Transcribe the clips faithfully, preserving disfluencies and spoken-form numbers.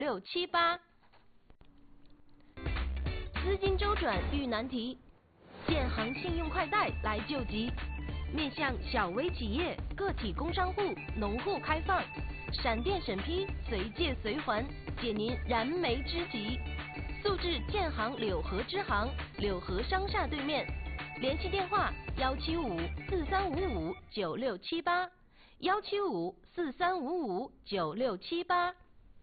六七八。资金周转遇难题，建行信用快贷来救急。面向小微企业、个体工商户、农户开放，闪电审批，随借随还，解您燃眉之急。速至建行柳河支行，柳河商厦对面，联系电话：幺七五四三五五九六七八，幺七五四三五五九六七八。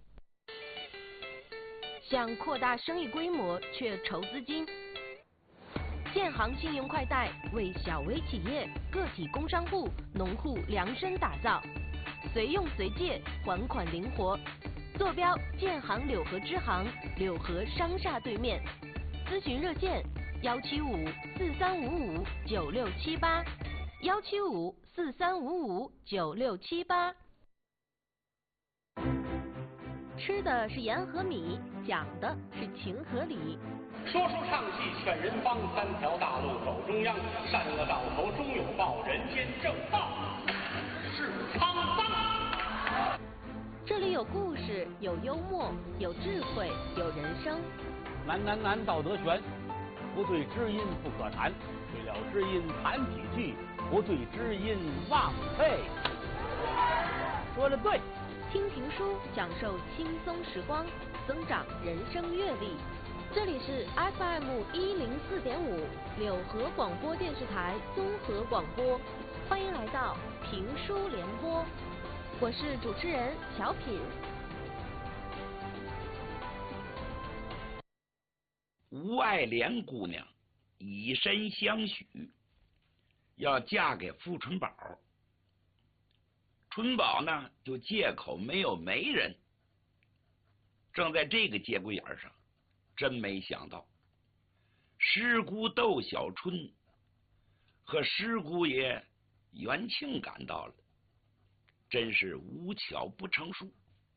想扩大生意规模却筹资金，建行信用快贷为小微企业、个体工商户、农户量身打造，随用随借，还款灵活。坐标建行柳河支行，柳河商厦对面。咨询热线：幺七五四三五五九六七八，幺七五四三五五九六七八。吃的是盐和米，讲的是情和理。 说书唱戏劝人方，三条大路走中央，善恶到头终有报，人间正道是沧桑。 这里有故事，有幽默，有智慧，有人生。 难难难，道德悬，不对知音不可谈，对了知音谈几句，不对知音忘废。说的对。 听评书，享受轻松时光，增长人生阅历。这里是 F M 一零四点五柳河广播电视台综合广播，欢迎来到评书联播，我是主持人小品。 吴爱莲姑娘以身相许，要嫁给傅春宝。春宝呢，就借口没有媒人。正在这个节骨眼上，真没想到，师姑窦小春和师姑爷元庆赶到了，真是无巧不成书。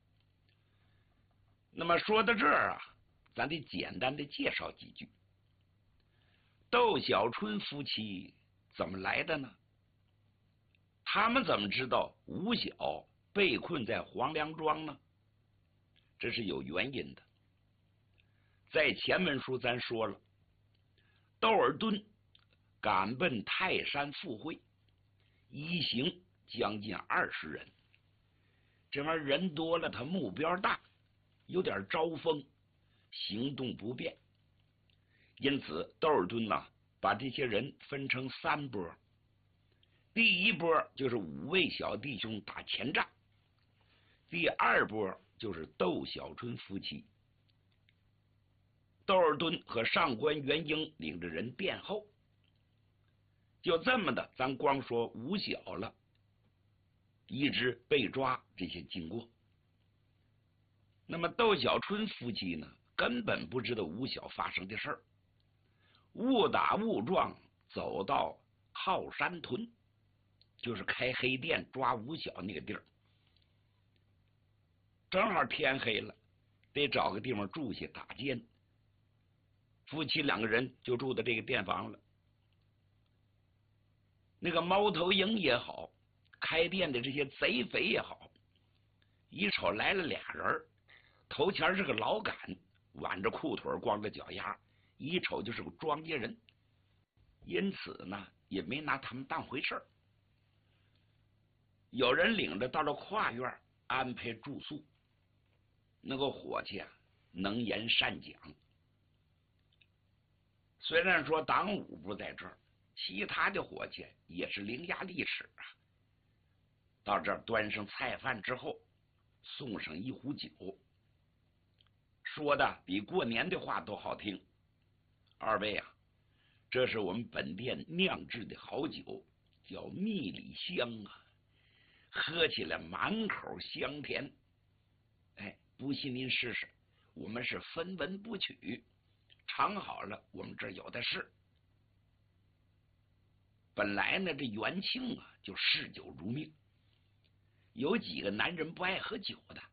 那么说到这儿啊，咱得简单的介绍几句。窦小春夫妻怎么来的呢？他们怎么知道吴晓被困在黄梁庄呢？这是有原因的。在前文书咱说了，窦尔敦赶奔泰山赴会，一行将近二十人。这玩意儿人多了，他目标大，有点招风，行动不便。因此，窦尔敦呢，把这些人分成三波。第一波就是五位小弟兄打前仗，第二波就是窦小春夫妻。窦尔敦和上官元英领着人殿后。就这么的，咱光说吴晓了，一直被抓这些经过。那么窦小春夫妻呢，根本不知道吴晓发生的事儿，误打误撞走到靠山屯，就是开黑店抓吴晓那个地儿，正好天黑了，得找个地方住下打尖。夫妻两个人就住在这个店房了。那个猫头鹰也好，开店的这些贼匪也好，一瞅来了俩人，头前是个老杆，挽着裤腿，光着脚丫，一瞅就是个庄稼人，因此呢，也没拿他们当回事儿。有人领着到了跨院安排住宿，那个伙计啊，能言善讲。虽然说党武不在这儿，其他的伙计也是伶牙俐齿啊。到这儿端上菜饭之后，送上一壶酒，说的比过年的话都好听。二位啊，这是我们本店酿制的好酒，叫蜜里香啊，喝起来满口香甜。哎，不信您试试，我们是分文不取，尝好了我们这儿有的是。本来呢，这元庆啊就嗜酒如命，有几个男人不爱喝酒的。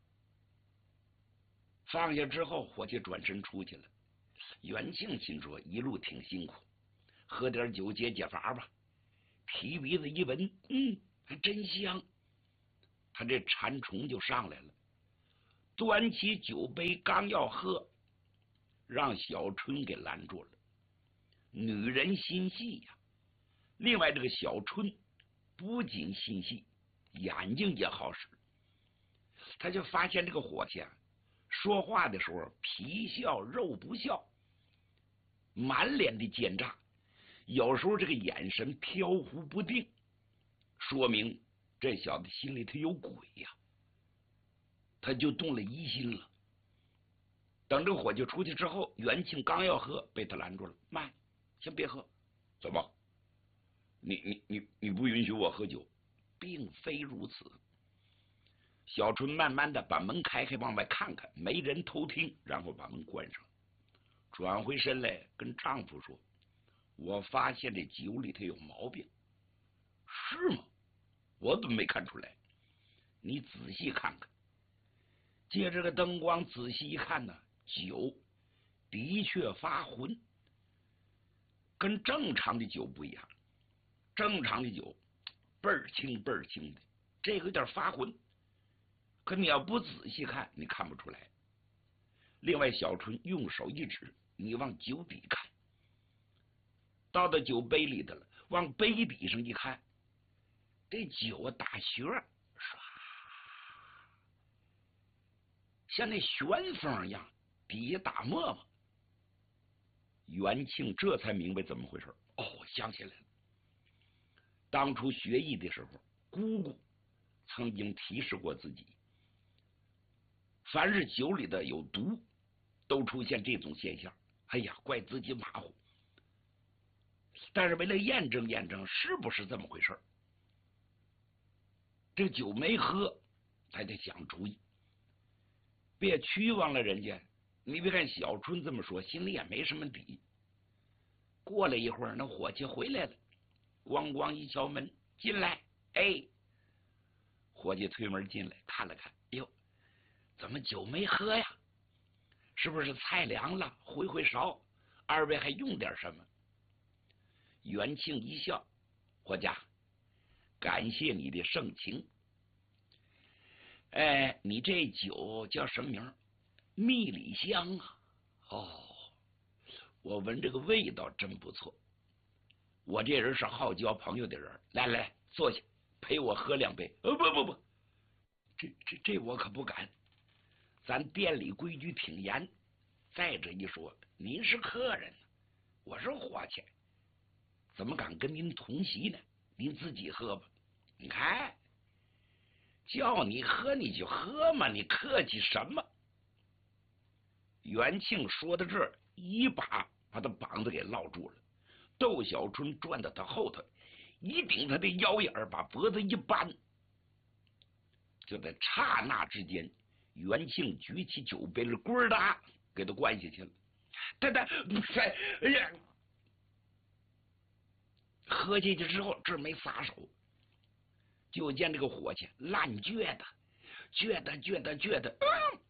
放下之后，伙计转身出去了。元庆心说，一路挺辛苦，喝点酒解解乏吧。提鼻子一闻，嗯，还真香。他这馋虫就上来了， 端起酒杯刚要喝，让小春给拦住了。女人心细呀、啊，另外这个小春不仅心细，眼睛也好使。他就发现这个伙计啊，说话的时候皮笑肉不笑，满脸的奸诈，有时候这个眼神飘忽不定，说明这小子心里头有鬼呀、啊。他就动了疑心了。等这伙计出去之后，元庆刚要喝，被他拦住了。慢，先别喝。怎么？你你你你不允许我喝酒？并非如此。小春慢慢的把门开开，往外看看，没人偷听，然后把门关上，转回身来跟丈夫说：“我发现这酒里头有毛病。”是吗？我怎么没看出来？你仔细看看。借这个灯光仔细一看呢，酒的确发浑，跟正常的酒不一样。正常的酒倍儿清倍儿清的，这个有点发浑。可你要不仔细看，你看不出来。另外，小春用手一指，你往酒底看，倒到酒杯里头了。往杯底上一看，这酒啊打旋儿，像那旋风一样，底下打沫沫。元庆这才明白怎么回事。哦，想起来了，当初学艺的时候，姑姑曾经提示过自己，凡是酒里的有毒，都出现这种现象。哎呀，怪自己马虎。但是为了验证验证是不是这么回事，这酒没喝，才得想主意。别屈枉了人家。你别看小春这么说，心里也没什么底。过了一会儿，那伙计回来了，咣咣一敲门，进来。哎，伙计推门进来，看了看，哟，怎么酒没喝呀？是不是菜凉了？回回勺，二位还用点什么？元庆一笑，伙计，感谢你的盛情。哎，你这酒叫什么名？蜜里香啊！哦，我闻这个味道真不错。我这人是好交朋友的人，来来，坐下，陪我喝两杯。哦，不不不，这这这我可不敢。咱店里规矩挺严。再者一说，您是客人，我是伙计，怎么敢跟您同席呢？您自己喝吧。你看，叫你喝你就喝嘛，你客气什么？元庆说到这儿，一把把他膀子给落住了。窦小春转到他后头，一顶他的腰眼儿，把脖子一扳。就在刹那之间，元庆举起酒杯了，咕儿哒给他灌下去了。他他哎呀，喝进去之后，这没撒手，就见这个伙计烂倔的，倔的倔的倔的。嗯，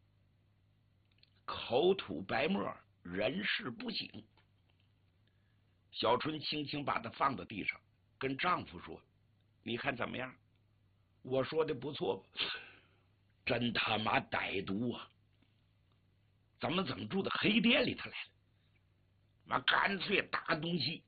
口吐白沫，人事不省。小春轻轻把他放到地上，跟丈夫说：“你看怎么样？我说的不错吧？真他妈歹毒啊！怎么怎么住到黑店里头来了？妈，干脆打东西！”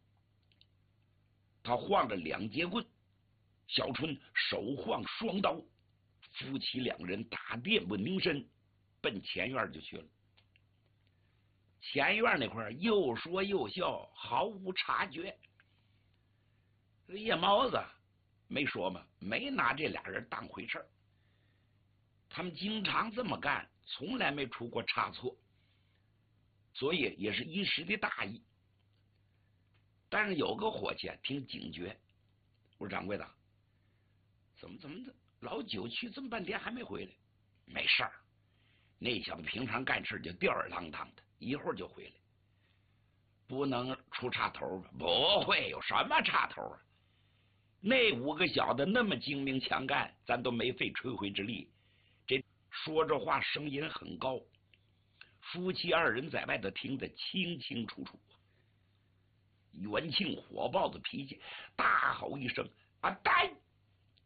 他晃着两节棍，小春手晃双刀，夫妻两人打店不拧身，奔前院就去了。前院那块又说又笑，毫无察觉。夜猫子没说嘛，没拿这俩人当回事儿。他们经常这么干，从来没出过差错，所以也是一时的大意。但是有个伙计挺警觉，我说掌柜的，怎么怎么的，老九去这么半天还没回来？没事儿，那小子平常干事就吊儿郎当的，一会儿就回来，不能出岔头吧？不会有什么岔头啊！那五个小子那么精明强干，咱都没费吹灰之力。这说这话声音很高，夫妻二人在外头听得清清楚楚。元庆火爆的脾气，大吼一声：“啊呆！”